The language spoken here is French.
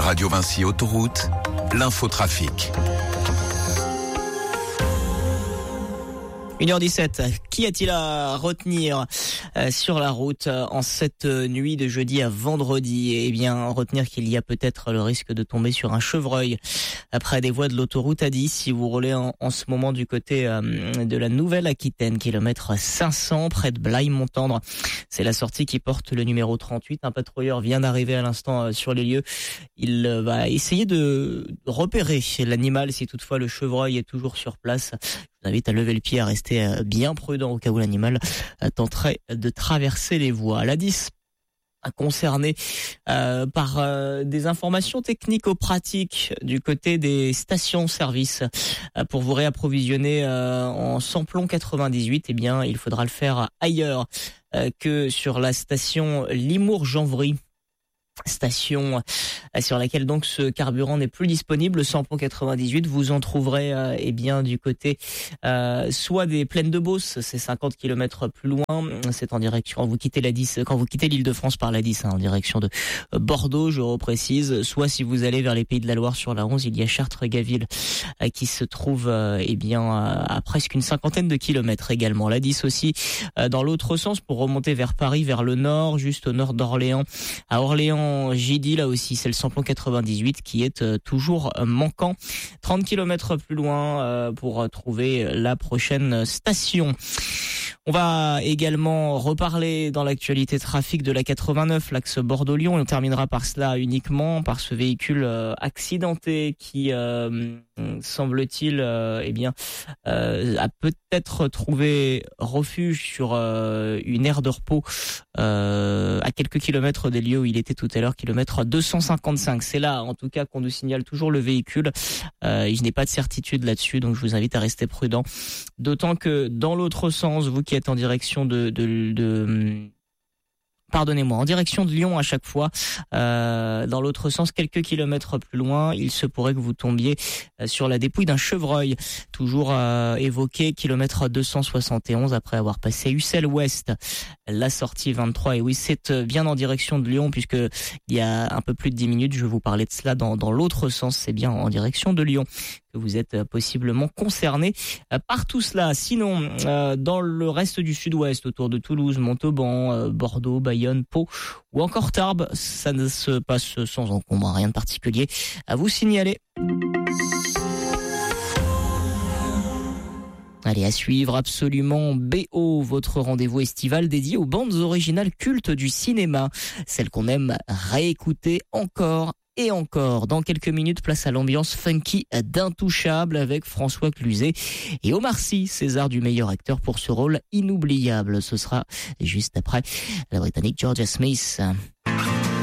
Radio Vinci Autoroute, l'infotrafic. 1h17, qu'y a-t-il à retenir sur la route en cette nuit de jeudi à vendredi? Eh bien, retenir qu'il y a peut-être le risque de tomber sur un chevreuil près des voies de l'autoroute A10 si vous roulez en ce moment du côté de la Nouvelle-Aquitaine, kilomètre 500 près de Blaye-Montendre. C'est la sortie qui porte le numéro 38. Un patrouilleur vient d'arriver à l'instant sur les lieux. Il va essayer de repérer l'animal si toutefois le chevreuil est toujours sur place. Je vous invite à lever le pied, à rester bien prudent au cas où l'animal tenterait de traverser les voies. La 10 concerné par des informations technico-pratiques du côté des stations-service pour vous réapprovisionner en samplon 98. Eh bien, il faudra le faire ailleurs que sur la station Limours-Janvry. Station sur laquelle donc ce carburant n'est plus disponible, le samplon 98. Vous en trouverez eh bien du côté soit des Plaines de Beauce, c'est 50 km plus loin, c'est en direction quand vous quittez la 10, quand vous quittez l'Île-de-France par la 10 en direction de Bordeaux, je reprécise, soit si vous allez vers les Pays de la Loire sur la 11, il y a Chartres-Gaville qui se trouve eh bien à presque une cinquantaine de kilomètres également. La 10 aussi dans l'autre sens pour remonter vers Paris, vers le nord, juste au nord d'Orléans, à Orléans Gidi, là aussi c'est le samplon 98 qui est toujours manquant. 30 km plus loin pour trouver la prochaine station. On va également reparler dans l'actualité trafic de la 89, l'axe Bordeaux-Lyon, et on terminera par cela uniquement par ce véhicule accidenté qui semble-t-il eh bien a peut-être trouvé refuge sur une aire de repos à quelques kilomètres des lieux où il était tout à l'heure, kilomètre 255. C'est là en tout cas qu'on nous signale toujours le véhicule. Je n'ai pas de certitude là-dessus, donc je vous invite à rester prudent. D'autant que dans l'autre sens, vous qui êtes en direction en direction de Lyon à chaque fois, dans l'autre sens, quelques kilomètres plus loin, il se pourrait que vous tombiez sur la dépouille d'un chevreuil, toujours évoqué, kilomètre 271, après avoir passé Ussel Ouest, la sortie 23, et oui, c'est bien en direction de Lyon, puisque il y a un peu plus de 10 minutes, je vous parlais de cela dans l'autre sens, c'est bien en direction de Lyon que vous êtes possiblement concerné par tout cela. Sinon, dans le reste du sud-ouest, autour de Toulouse, Montauban, Bordeaux, Bayonne, Pau ou encore Tarbes, ça ne se passe sans encombre, rien de particulier à vous signaler. Allez, à suivre absolument BO, votre rendez-vous estival dédié aux bandes originales cultes du cinéma, celles qu'on aime réécouter encore et encore. Dans quelques minutes, place à l'ambiance funky d'Intouchable avec François Cluzet et Omar Sy, César du meilleur acteur pour ce rôle inoubliable. Ce sera juste après la Britannique Georgia Smith.